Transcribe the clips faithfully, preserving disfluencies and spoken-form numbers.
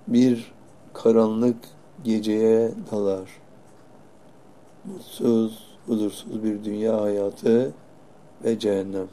bir karanlık geceye dalar. Mutsuz, huzursuz bir dünya hayatı ve cehennem.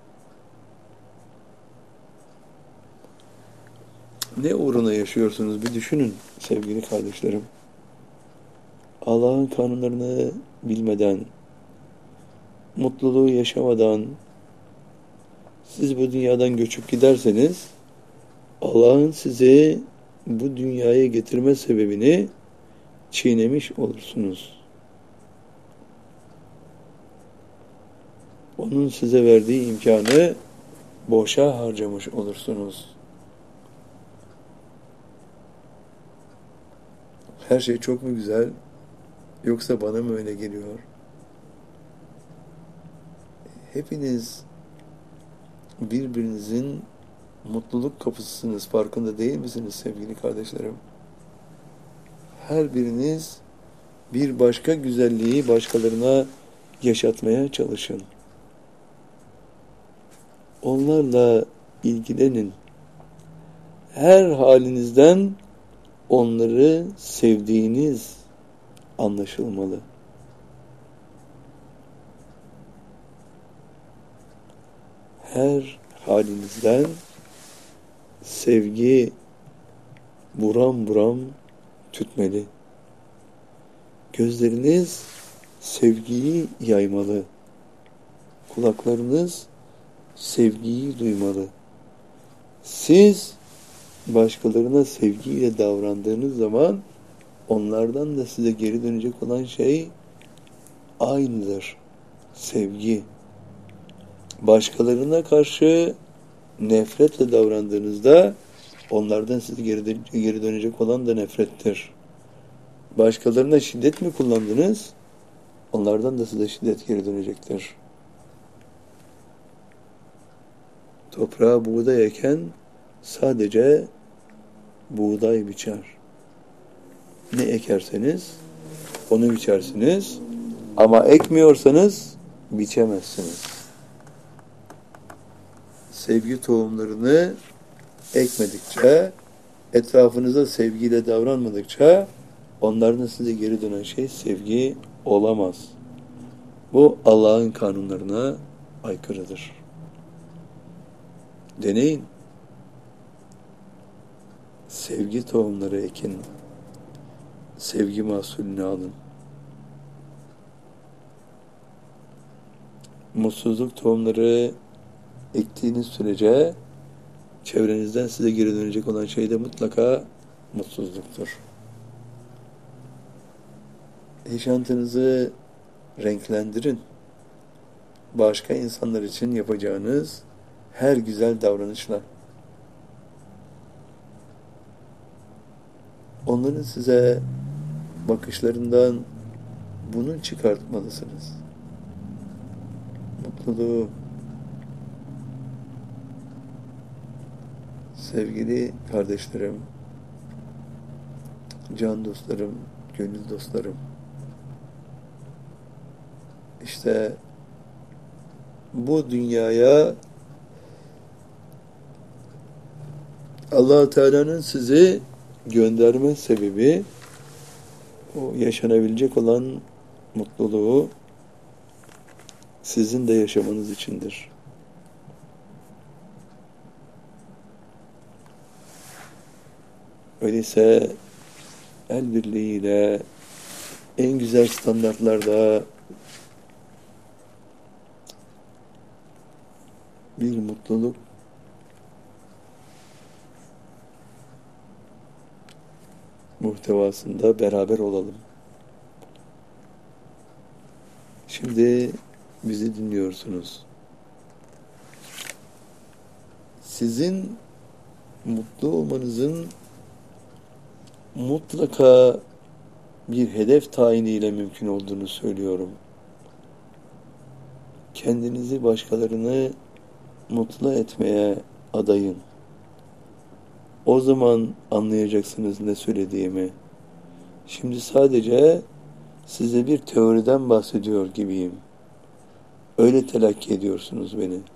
Ne uğruna yaşıyorsunuz bir düşünün sevgili kardeşlerim. Allah'ın kanunlarını bilmeden, mutluluğu yaşamadan siz bu dünyadan göçüp giderseniz Allah'ın sizi bu dünyaya getirme sebebini çiğnemiş olursunuz. Onun size verdiği imkanı boşa harcamış olursunuz. Her şey çok mu güzel, yoksa bana mı öyle geliyor? Hepiniz birbirinizin mutluluk kapısısınız, farkında değil misiniz sevgili kardeşlerim? Her biriniz bir başka güzelliği başkalarına yaşatmaya çalışın. Onlarla ilgilenin. Her halinizden onları sevdiğiniz anlaşılmalı. Her halinizden sevgi buram buram tütmeli. Gözleriniz sevgiyi yaymalı. Kulaklarınız sevgiyi duymalı. Siz başkalarına sevgiyle davrandığınız zaman onlardan da size geri dönecek olan şey aynıdır. Sevgi. Başkalarına karşı nefretle davrandığınızda onlardan size geri, geri dönecek olan da nefrettir. Başkalarına şiddet mi kullandınız? Onlardan da size şiddet geri dönecektir. Toprağa buğday eken sadece buğday biçer. Ne ekerseniz onu biçersiniz, ama ekmiyorsanız biçemezsiniz. Sevgi tohumlarını ekmedikçe, etrafınıza sevgiyle davranmadıkça onlardan size geri dönen şey sevgi olamaz. Bu Allah'ın kanunlarına aykırıdır. Deneyin. Sevgi tohumları ekin. Sevgi mahsulünü alın. Mutsuzluk tohumları ektiğiniz sürece çevrenizden size geri dönecek olan şey de mutlaka mutsuzluktur. Yaşantınızı renklendirin. Başka insanlar için yapacağınız her güzel davranışla. Onların size bakışlarından bunu çıkartmalısınız. Mutluluğu. Sevgili kardeşlerim, can dostlarım, gönül dostlarım. İşte bu dünyaya Allah-u Teala'nın sizi gönderme sebebi o yaşanabilecek olan mutluluğu sizin de yaşamanız içindir. Öyleyse el birliğiyle en güzel standartlarda bir mutluluk muhtevasında beraber olalım. Şimdi bizi dinliyorsunuz. Sizin mutlu olmanızın mutlaka bir hedef tayiniyle mümkün olduğunu söylüyorum. Kendinizi başkalarını mutlu etmeye adayın. O zaman anlayacaksınız ne söylediğimi. Şimdi sadece size bir teoriden bahsediyor gibiyim. Öyle telakki ediyorsunuz beni.